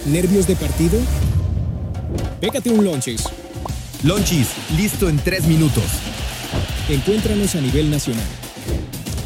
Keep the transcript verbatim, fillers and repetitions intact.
¿Nervios de partido? Pégate un Lonchis. Lonchis, listo en tres minutos. Encuéntranos a nivel nacional.